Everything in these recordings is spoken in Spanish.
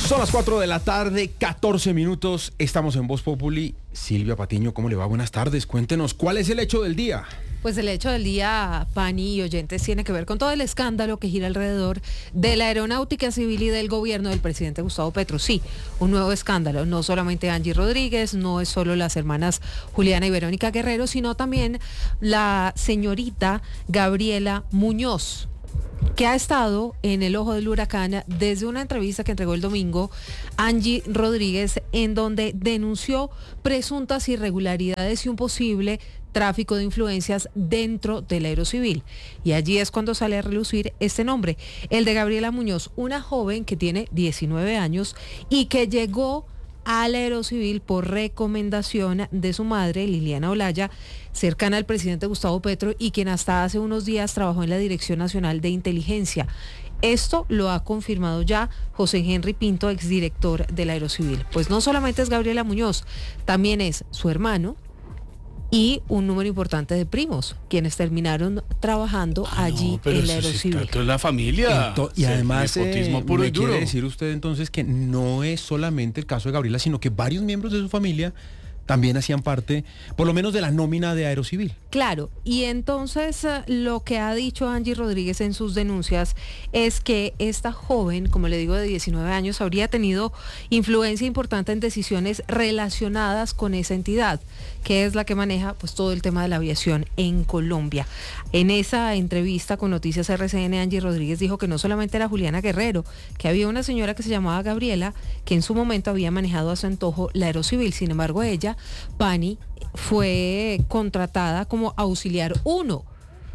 Son las 4 de la tarde, 14 minutos. Estamos en Voz Populi. Silvia Patiño, ¿cómo le va? Buenas tardes. Cuéntenos, ¿cuál es el hecho del día? Pues el hecho del día, Pani y oyentes, tiene que ver con todo el escándalo que gira alrededor de la aeronáutica civil y del gobierno del presidente Gustavo Petro. Sí, un nuevo escándalo. No solamente Angie Rodríguez, no es solo las hermanas Juliana y Verónica Guerrero, sino también la señorita Gabriela Muñoz, que ha estado en el ojo del huracán desde una entrevista que entregó el domingo Angie Rodríguez, en donde denunció presuntas irregularidades y un posible tráfico de influencias dentro del aerocivil. Y allí es cuando sale a relucir este nombre, el de Gabriela Muñoz, una joven que tiene 19 años y que llegó al aerocivil por recomendación de su madre, Liliana Olaya, cercana al presidente Gustavo Petro y quien hasta hace unos días trabajó en la Dirección Nacional de Inteligencia. Esto lo ha confirmado ya José Henry Pinto, exdirector del Aerocivil. Pues no solamente es Gabriela Muñoz, también es su hermano y un número importante de primos, quienes terminaron trabajando allí en el Aerocivil. Esto es la familia. Y además, nepotismo puro y duro. quiere decir usted entonces que no es solamente el caso de Gabriela, sino que varios miembros de su familia también hacían parte, por lo menos, de la nómina de Aerocivil. Claro, y entonces lo que ha dicho Angie Rodríguez en sus denuncias es que esta joven, como le digo, de 19 años, habría tenido influencia importante en decisiones relacionadas con esa entidad, que es la que maneja pues todo el tema de la aviación en Colombia. En esa entrevista con Noticias RCN, Angie Rodríguez dijo que no solamente era Juliana Guerrero, que había una señora que se llamaba Gabriela, que en su momento había manejado a su antojo la Aerocivil. Sin embargo, ella, Pani, fue contratada como auxiliar 1.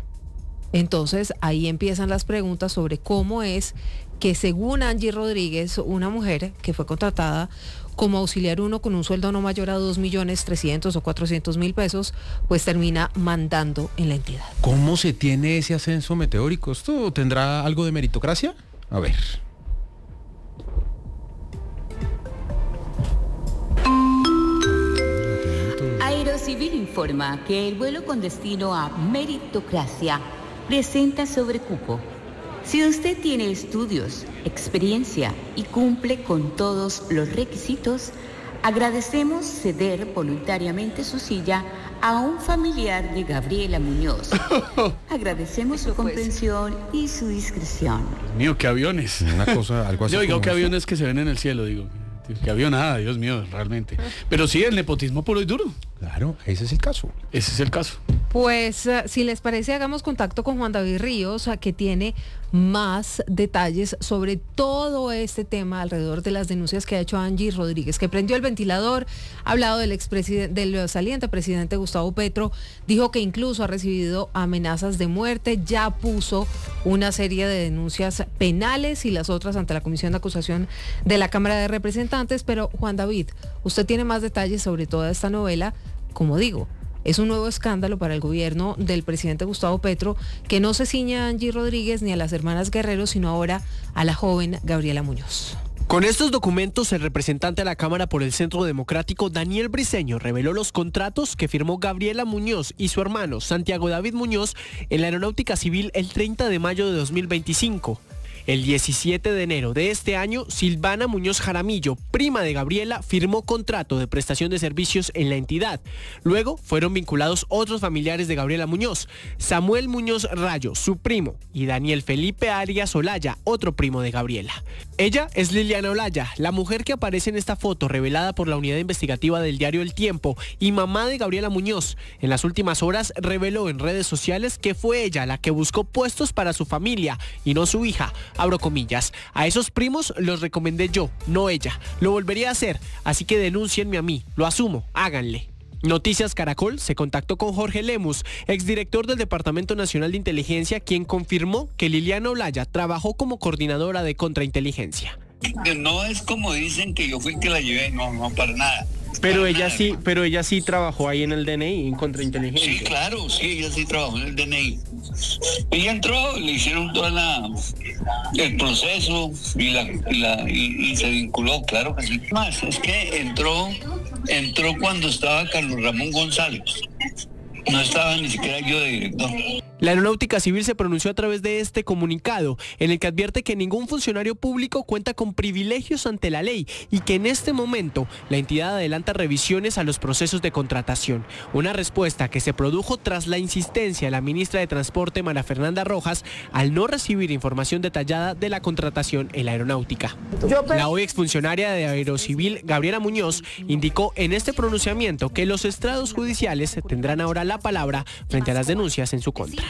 Entonces ahí empiezan las preguntas sobre cómo es que, según Angie Rodríguez, una mujer que fue contratada como auxiliar 1 con un sueldo no mayor a 2.300.000 o 400.000 pesos, pues termina mandando en la entidad. ¿Cómo se tiene ese ascenso meteórico? ¿Esto tendrá algo de meritocracia? A ver. Aerocivil informa que el vuelo con destino a Meritocracia presenta sobrecupo. Si usted tiene estudios, experiencia y cumple con todos los requisitos, agradecemos ceder voluntariamente su silla a un familiar de Gabriela Muñoz. Agradecemos su comprensión y su discreción. Dios mío, qué aviones. Una cosa, algo así. Yo digo, como qué esto. aviones que se ven en el cielo, digo. Qué avionada, Dios mío, realmente. Pero sí, el nepotismo puro y duro. Claro, ese es el caso. Ese es el caso. Pues si les parece, hagamos contacto con Juan David Ríos, que tiene más detalles sobre todo este tema alrededor de las denuncias que ha hecho Angie Rodríguez, que prendió el ventilador, ha hablado del saliente presidente Gustavo Petro, dijo que incluso ha recibido amenazas de muerte, ya puso una serie de denuncias penales y las otras ante la Comisión de Acusación de la Cámara de Representantes. Pero Juan David, usted tiene más detalles sobre toda esta novela. Como digo, es un nuevo escándalo para el gobierno del presidente Gustavo Petro, que no se ciñe a Angie Rodríguez ni a las hermanas Guerrero, sino ahora a la joven Gabriela Muñoz. Con estos documentos, el representante a la Cámara por el Centro Democrático, Daniel Briceño, reveló los contratos que firmó Gabriela Muñoz y su hermano, Santiago David Muñoz, en la Aeronáutica Civil el 30 de mayo de 2025. El 17 de enero de este año, Silvana Muñoz Jaramillo, prima de Gabriela, firmó contrato de prestación de servicios en la entidad. Luego fueron vinculados otros familiares de Gabriela Muñoz, Samuel Muñoz Rayo, su primo, y Daniel Felipe Arias Olaya, otro primo de Gabriela. Ella es Liliana Olaya, la mujer que aparece en esta foto revelada por la unidad investigativa del diario El Tiempo y mamá de Gabriela Muñoz. En las últimas horas reveló en redes sociales que fue ella la que buscó puestos para su familia y no su hija. Abro comillas, a esos primos los recomendé yo, no ella. Lo volvería a hacer, así que denúncienme a mí, lo asumo, háganle. Noticias Caracol se contactó con Jorge Lemus, exdirector del Departamento Nacional de Inteligencia, quien confirmó que Liliana Olaya trabajó como coordinadora de contrainteligencia. No es como dicen que yo fui el que la llevé, no, para nada. Pero ella sí trabajó ahí en el DNI, en contrainteligencia. Sí, claro, sí, ella sí trabajó en el DNI. Ella entró, le hicieron todo el proceso y se vinculó, claro que sí. Más, es que entró cuando estaba Carlos Ramón González. No estaba ni siquiera yo de director. La Aeronáutica Civil se pronunció a través de este comunicado, en el que advierte que ningún funcionario público cuenta con privilegios ante la ley y que en este momento la entidad adelanta revisiones a los procesos de contratación. Una respuesta que se produjo tras la insistencia de la ministra de Transporte, María Fernanda Rojas, al no recibir información detallada de la contratación en la aeronáutica. La hoy exfuncionaria de Aerocivil, Gabriela Muñoz, indicó en este pronunciamiento que los estrados judiciales tendrán ahora la palabra frente a las denuncias en su contra.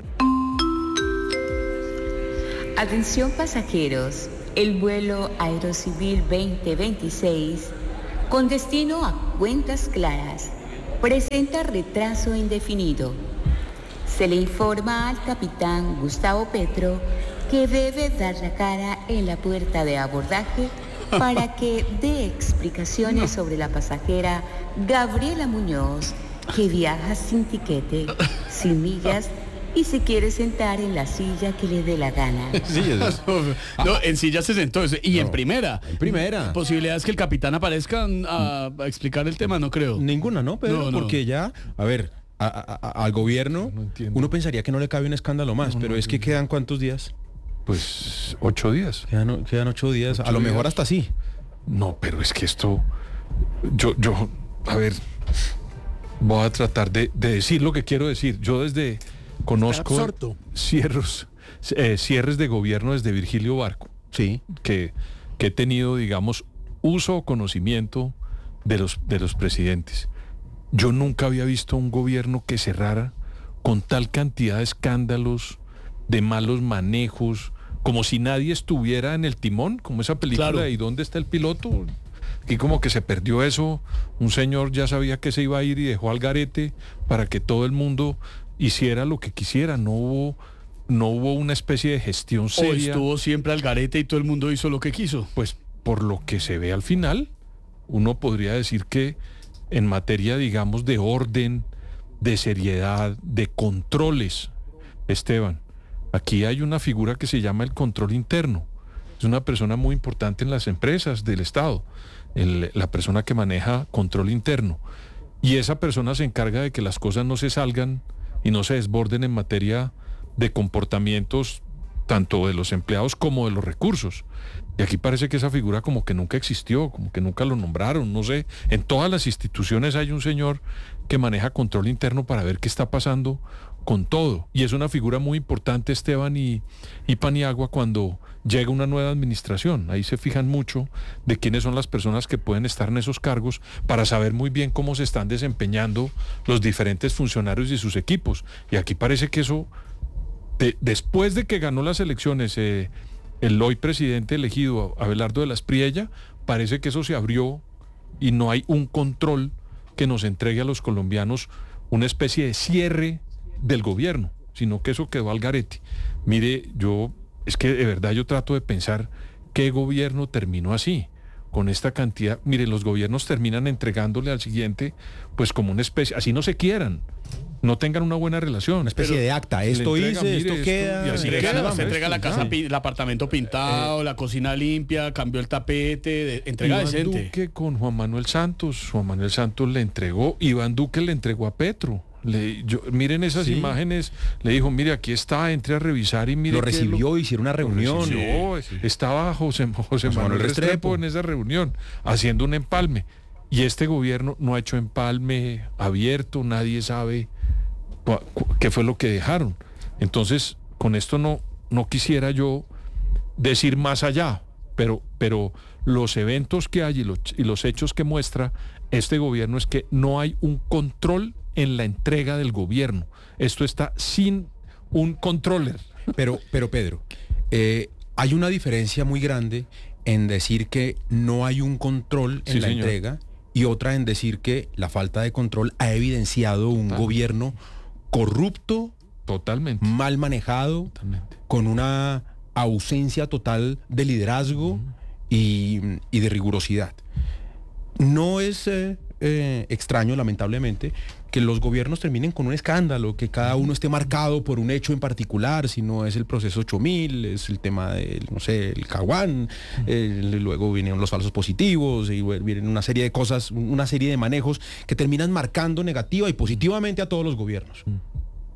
Atención pasajeros, el vuelo Aerocivil 2026 con destino a Cuentas Claras presenta retraso indefinido. Se le informa al capitán Gustavo Petro que debe dar la cara en la puerta de abordaje para que dé explicaciones sobre la pasajera Gabriela Muñoz, que viaja sin tiquete, sin millas y se quiere sentar en la silla que le dé la gana. Sí, no, en silla se sentó. Y en primera. En primera. ¿Posibilidades que el capitán aparezca a explicar el tema? No creo. Ninguna, ¿no, Pedro? No. Porque ya, a ver, al gobierno, uno pensaría que no le cabe un escándalo más, pero es que quedan ¿cuántos días? Pues 8 días. Quedan 8 días, a lo mejor hasta sí. No, pero es que esto... Yo, a ver, voy a tratar de decir lo que quiero decir. Yo conozco cierres de gobierno desde Virgilio Barco. Sí. Que he tenido, digamos, uso o conocimiento de los presidentes. Yo nunca había visto un gobierno que cerrara con tal cantidad de escándalos, de malos manejos, como si nadie estuviera en el timón, como esa película Claro. ¿Y dónde está el piloto? Y como que se perdió eso, un señor ya sabía que se iba a ir y dejó al garete para que todo el mundo hiciera lo que quisiera, no hubo una especie de gestión O seria. estuvo siempre al garete y todo el mundo hizo lo que quiso. Pues por lo que se ve al final, uno podría decir que en materia, digamos, de orden, de seriedad, de controles, Esteban, aquí hay una figura que se llama el control interno. Es una persona muy importante en las empresas del Estado, la persona que maneja control interno. Y esa persona se encarga de que las cosas no se salgan y no se desborden en materia de comportamientos tanto de los empleados como de los recursos. Y aquí parece que esa figura como que nunca existió, como que nunca lo nombraron, no sé. En todas las instituciones hay un señor que maneja control interno para ver qué está pasando con todo. Y es una figura muy importante, Esteban y Paniagua, cuando llega una nueva administración. Ahí se fijan mucho de quiénes son las personas que pueden estar en esos cargos para saber muy bien cómo se están desempeñando los diferentes funcionarios y sus equipos. Y aquí parece que eso, después de que ganó las elecciones el hoy presidente elegido, Abelardo de la Espriella, parece que eso se abrió y no hay un control que nos entregue a los colombianos una especie de cierre del gobierno, sino que eso quedó al garete. Mire, es que de verdad yo trato de pensar qué gobierno terminó así, con esta cantidad. Mire, los gobiernos terminan entregándole al siguiente, pues como una especie, así no se quieran, no tengan una buena relación. Una especie de acta, esto le entregan, hice, mire, esto queda. y así y queda, vamos. Se entrega la casa, Sí. el apartamento pintado, la cocina limpia, cambió el tapete, entrega Iván decente. Duque con Juan Manuel Santos le entregó, Iván Duque le entregó a Petro. Miren esas Sí. imágenes, le dijo, mire, aquí está, entre a revisar y mire. Lo qué es recibió, hicieron una reunión. Estaba José Manuel Restrepo en esa reunión, haciendo un empalme. Y este gobierno no ha hecho empalme abierto, nadie sabe qué fue lo que dejaron. Entonces, con esto no quisiera yo decir más allá, pero los eventos que hay y los hechos que muestra este gobierno es que no hay un control en la entrega del gobierno. Esto está sin un controller. Pero Pedro, hay una diferencia muy grande en decir que no hay un control en Sí, la señor. entrega y otra en decir que la falta de control ha evidenciado un gobierno corrupto, Totalmente. mal manejado, Totalmente. con una ausencia total de liderazgo y de rigurosidad. No es extraño, lamentablemente, que los gobiernos terminen con un escándalo, que cada uno esté marcado por un hecho en particular, si no es el proceso 8000, es el tema del, no sé, el Caguán, luego vienen los falsos positivos, y vienen una serie de cosas, una serie de manejos que terminan marcando negativa y positivamente a todos los gobiernos.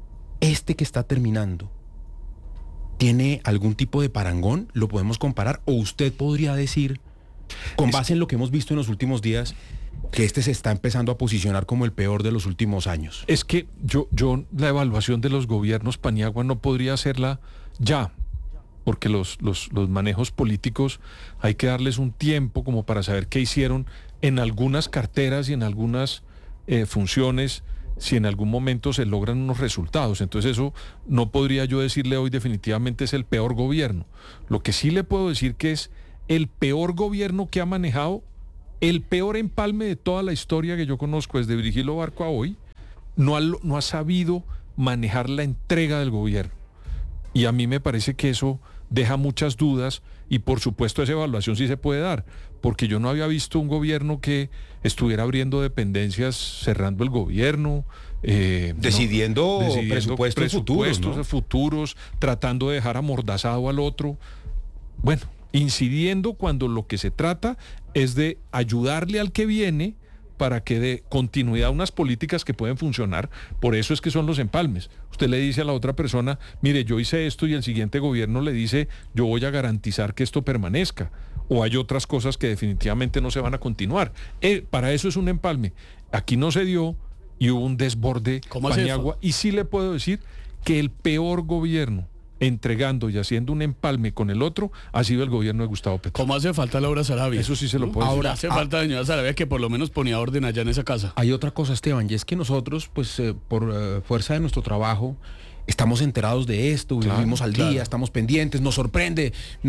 este que está terminando, ¿tiene algún tipo de parangón? ¿Lo podemos comparar? ¿O usted podría decir, con base en lo que hemos visto en los últimos días, que este se está empezando a posicionar como el peor de los últimos años? Es que yo la evaluación de los gobiernos Paniagua no podría hacerla ya, porque los manejos políticos hay que darles un tiempo como para saber qué hicieron en algunas carteras y en algunas funciones, si en algún momento se logran unos resultados. Entonces eso no podría yo decirle hoy definitivamente es el peor gobierno. Lo que sí le puedo decir que es el peor gobierno que ha manejado, el peor empalme de toda la historia que yo conozco desde Virgilio Barco a hoy, no ha sabido manejar la entrega del gobierno. Y a mí me parece que eso deja muchas dudas y por supuesto esa evaluación sí se puede dar, porque yo no había visto un gobierno que estuviera abriendo dependencias, cerrando el gobierno, decidiendo presupuestos futuros, tratando de dejar amordazado al otro. Bueno, incidiendo cuando lo que se trata es de ayudarle al que viene para que dé continuidad a unas políticas que pueden funcionar. Por eso es que son los empalmes. Usted le dice a la otra persona, mire, yo hice esto, y el siguiente gobierno le dice, yo voy a garantizar que esto permanezca. O hay otras cosas que definitivamente no se van a continuar. Para eso es un empalme. Aquí no se dio y hubo un desborde Paniagua. Y sí le puedo decir que el peor gobierno entregando y haciendo un empalme con el otro ha sido el gobierno de Gustavo Petro. ¿Cómo hace falta Laura Sarabia? Eso sí se lo puedo decir. Ahora hace falta señora Sarabia que por lo menos ponía orden allá en esa casa. Hay otra cosa, Esteban, y es que nosotros, pues por fuerza de nuestro trabajo, estamos enterados de esto, vivimos al día, estamos pendientes, nos sorprende,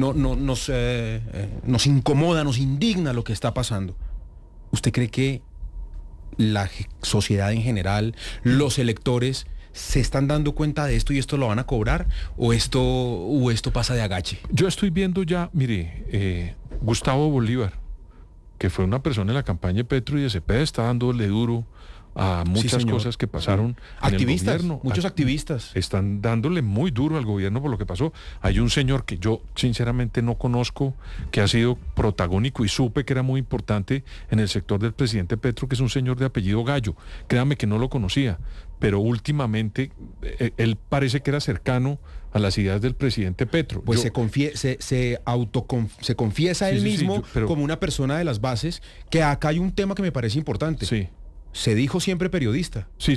nos incomoda, nos indigna lo que está pasando. ¿Usted cree que la sociedad en general, los electores, se están dando cuenta de esto y esto lo van a cobrar? ¿O esto pasa de agache? Yo estoy viendo ya, mire, Gustavo Bolívar, que fue una persona en la campaña de Petro y de Cepeda, está dándole duro a muchas cosas que pasaron en el gobierno. Muchos activistas están dándole muy duro al gobierno por lo que pasó. Hay un señor que yo sinceramente no conozco, que ha sido protagónico y supe que era muy importante en el sector del presidente Petro, que es un señor de apellido Gallo. Créame que no lo conocía, pero últimamente él parece que era cercano a las ideas del presidente Petro. Pues se confiesa él mismo como una persona de las bases, que acá hay un tema que me parece importante. Sí. Se dijo siempre periodista. Sí.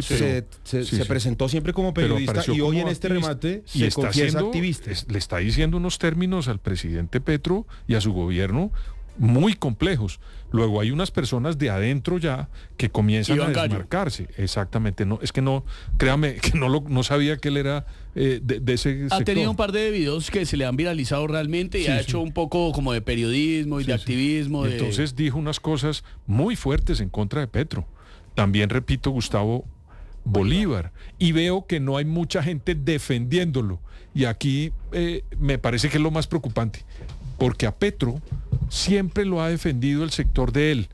Se presentó siempre como periodista y hoy en este remate se confiesa activista. Le está diciendo unos términos al presidente Petro y a su gobierno muy complejos. Luego hay unas personas de adentro ya que comienzan a desmarcarse. Exactamente. No, es que no, créame que no sabía que él era de ese sector. Ha tenido un par de videos que se le han viralizado realmente y ha hecho un poco como de periodismo y de activismo. Y entonces dijo unas cosas muy fuertes en contra de Petro. También repito, Gustavo Bolívar. Y veo que no hay mucha gente defendiéndolo. Y aquí me parece que es lo más preocupante. Porque a Petro siempre lo ha defendido el sector de él,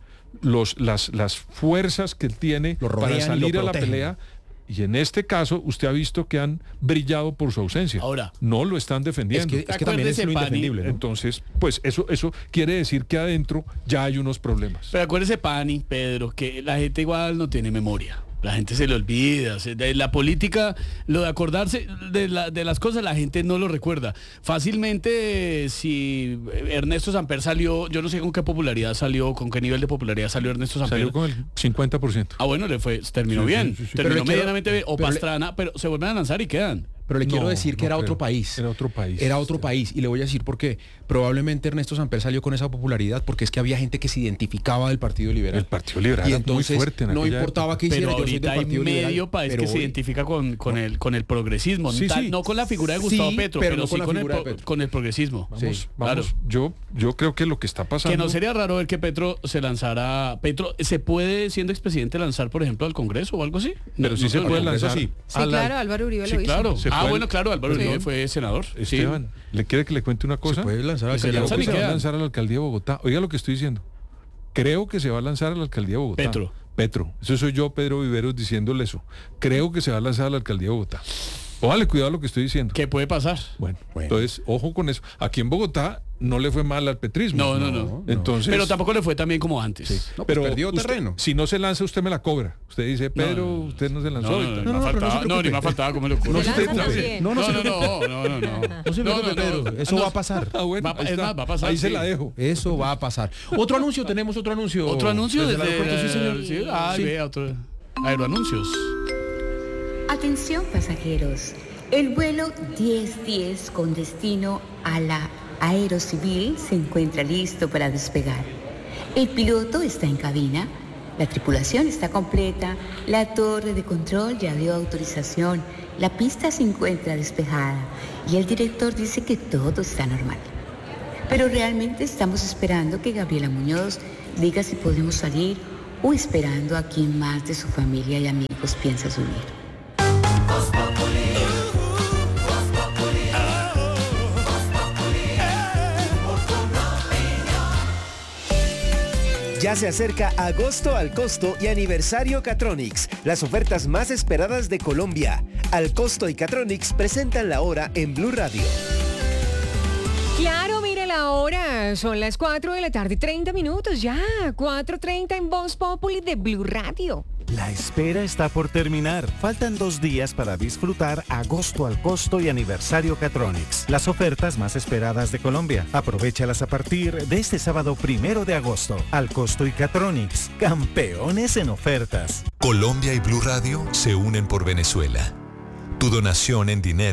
las fuerzas que él tiene para salir a la pelea, y en este caso usted ha visto que han brillado por su ausencia. Ahora, no lo están defendiendo. Es que también es lo indefendible, ¿no? Entonces, pues eso quiere decir que adentro ya hay unos problemas. Pero acuérdese, Pani, Pedro, que la gente igual no tiene memoria. La gente se le olvida, de la política, lo de acordarse de las cosas, la gente no lo recuerda. Fácilmente, si Ernesto Samper salió, yo no sé con qué popularidad salió, con qué nivel de popularidad salió Ernesto Samper. Salió con el 50%. Ah, bueno, terminó bien, terminó medianamente bien. O Pastrana, pero se vuelven a lanzar y quedan. Pero le quiero decir que era otro país. Era otro país. Era otro país. Y le voy a decir por qué. Probablemente Ernesto Samper salió con esa popularidad porque es que había gente que se identificaba del Partido Liberal. El Partido Liberal y era entonces muy fuerte en no importaba qué hiciera. Pero ahorita hay medio país que se identifica con el progresismo. No con la figura de Gustavo Petro, pero sí con el progresismo. Vamos. Yo creo que lo que está pasando... Que no sería raro ver que Petro se lanzara... Petro, ¿se puede, siendo expresidente, lanzar, por ejemplo, al Congreso o algo así? Pero sí se puede lanzar. Sí, claro, Álvaro Uribe lo hizo. Claro. Bueno, claro, Álvaro Uribe fue senador. Esteban, ¿le quiere que le cuente una cosa? Se puede lanzar a la alcaldía. Se va a lanzar a la alcaldía de Bogotá. Oiga lo que estoy diciendo. Creo que se va a lanzar a la alcaldía de Bogotá. Petro. Eso soy yo, Pedro Viveros, diciéndole eso. Creo que se va a lanzar a la alcaldía de Bogotá. Ójale, cuidado lo que estoy diciendo. ¿Qué puede pasar? Bueno, entonces, ojo con eso. Aquí en Bogotá no le fue mal al petrismo. No. Entonces, pero tampoco le fue tan bien como antes. sí. No, pero perdió usted, terreno. si no se lanza, usted me la cobra. Usted dice, pero usted no se lanzó. y tal. Ni me faltaba, ¿cómo le ocurre? No se lanza preocupe. también. No se preocupe. No se preocupe, Pedro. Eso va a pasar. Ah, bueno, ahí Es está. más, va a pasar. Ahí se sí. la dejo. Eso va a pasar. Otro anuncio, tenemos otro anuncio. ¿Otro anuncio desde el desde aeropuerto? Sí, señor. Sí, Sí. vea, otro. Aeroanuncios. Atención pasajeros, el vuelo 1010 con destino a la Aerocivil se encuentra listo para despegar. El piloto está en cabina, la tripulación está completa, la torre de control ya dio autorización, la pista se encuentra despejada y el director dice que todo está normal. Pero realmente estamos esperando que Gabriela Muñoz diga si podemos salir o esperando a quien más de su familia y amigos piensa subir. Ya se acerca agosto al costo y aniversario Catronics, las ofertas más esperadas de Colombia. Al costo y Catronics presentan la hora en Blue Radio. Claro, mire la hora, son las 4 de la tarde, 30 minutos ya, 4:30 en Voz Populi de Blue Radio. La espera está por terminar. Faltan 2 días para disfrutar agosto al costo y aniversario Catronics. Las ofertas más esperadas de Colombia. Aprovéchalas a partir de este sábado 1 de agosto. Al costo y Catronics. Campeones en ofertas. Colombia y Blue Radio se unen por Venezuela. Tu donación en dinero